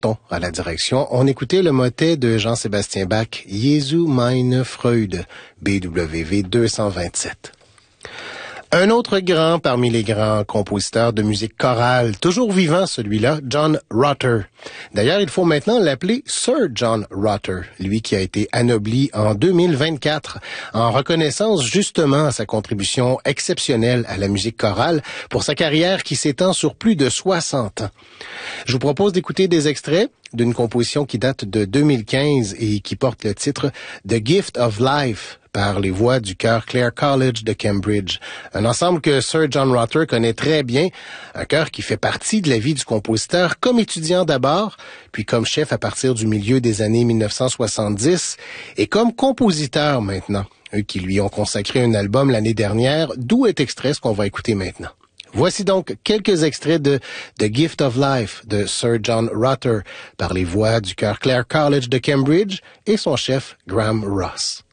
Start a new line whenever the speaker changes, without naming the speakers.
Ton à la direction. On écoutait le motet de Jean-Sébastien Bach, Jesu meine Freude, BWV 227. Un autre grand parmi les grands compositeurs de musique chorale, toujours vivant celui-là, John Rutter. D'ailleurs, il faut maintenant l'appeler Sir John Rutter, lui qui a été anobli en 2024 en reconnaissance justement à sa contribution exceptionnelle à la musique chorale pour sa carrière qui s'étend sur plus de 60 ans. Je vous propose d'écouter des extraits d'une composition qui date de 2015 et qui porte le titre The Gift of Life, par les voix du chœur Clare College de Cambridge. Un ensemble que Sir John Rutter connaît très bien, un chœur qui fait partie de la vie du compositeur comme étudiant d'abord, puis comme chef à partir du milieu des années 1970, et comme compositeur maintenant, eux qui lui ont consacré un album l'année dernière, d'où est extrait ce qu'on va écouter maintenant. Voici donc quelques extraits de The Gift of Life de Sir John Rutter par les voix du chœur Clare College de Cambridge et son chef Graham Ross.